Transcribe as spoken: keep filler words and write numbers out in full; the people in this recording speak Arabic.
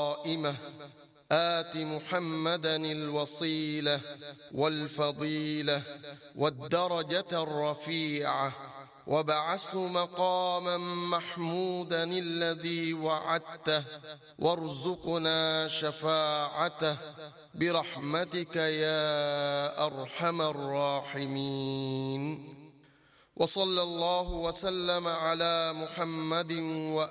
قائمة آت محمدا الوصيلة والفضيلة والدرجة الرفيعة وابعثه مقاما محمودا الذي وعدته وارزقنا شفاعته برحمتك يا أرحم الراحمين. وصلى الله وسلم على محمد وآله